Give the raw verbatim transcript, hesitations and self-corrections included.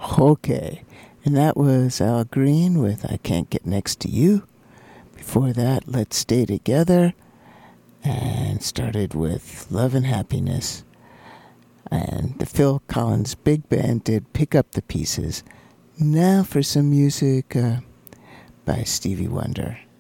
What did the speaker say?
Okay. And that was Al Green with I Can't Get Next to You. Before that, Let's Stay Together. And started with Love and Happiness. And the Phil Collins Big Band did Pick Up the Pieces. Now for some music uh, by Stevie Wonder.